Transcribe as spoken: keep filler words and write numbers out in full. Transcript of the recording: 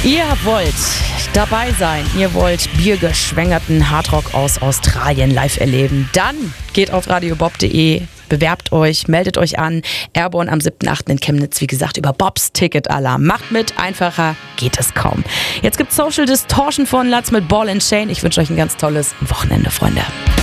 Ihr wollt dabei sein, ihr wollt biergeschwängerten Hardrock aus Australien live erleben, dann geht auf radio bob punkt de, bewerbt euch, meldet euch an. Airborne am siebten achten in Chemnitz, wie gesagt, über Bobs Ticket-Alarm. Macht mit, einfacher geht es kaum. Jetzt gibt's Social Distortion von Latz mit Ball and Chain. Ich wünsche euch ein ganz tolles Wochenende, Freunde.